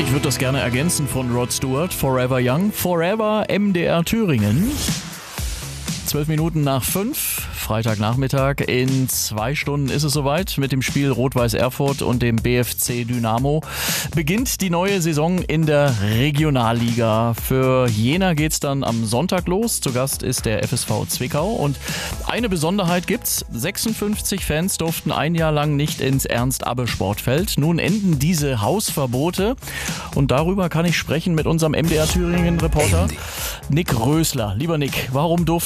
Ich würde das gerne ergänzen von Rod Stewart. Forever Young, Forever MDR Thüringen. 12 Minuten nach 5, Freitagnachmittag. In 2 Stunden ist es soweit. Mit dem Spiel Rot-Weiß Erfurt und dem BFC Dynamo beginnt die neue Saison in der Regionalliga. Für Jena geht's dann am Sonntag los. Zu Gast ist der FSV Zwickau. Und eine Besonderheit gibt's. 56 Fans durften ein Jahr lang nicht ins Ernst-Abbe-Sportfeld. Nun enden diese Hausverbote. Und darüber kann ich sprechen mit unserem MDR Thüringen-Reporter Nick Rösler. Lieber Nick, warum durften